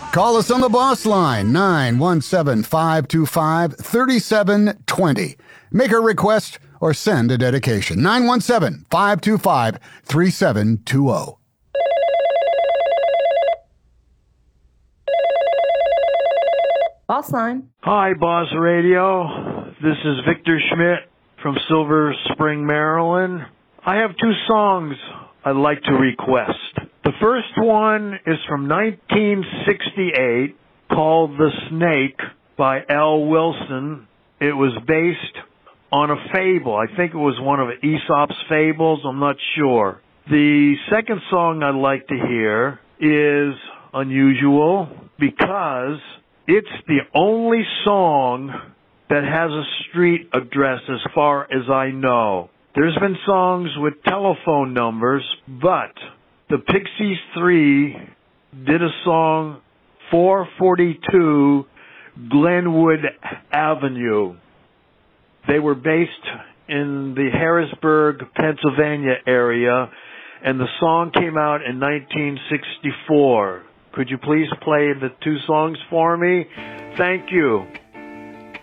Call us on the boss line, 917-525-3720. Make a request or send a dedication, 917-525-3720. Boss line. Hi, Boss Radio. This is Victor Schmidt from Silver Spring, Maryland. I have two songs I'd like to request. The first one is from 1968 called The Snake by L. Wilson. It was based on a fable. I think it was one of Aesop's fables. I'm not sure. The second song I'd like to hear is unusual because it's the only song that has a street address as far as I know. There's been songs with telephone numbers, but the Pixies 3 did a song 442 Glenwood Avenue. They were based in the Harrisburg, Pennsylvania area, and the song came out in 1964. Could you please play the two songs for me? Thank you.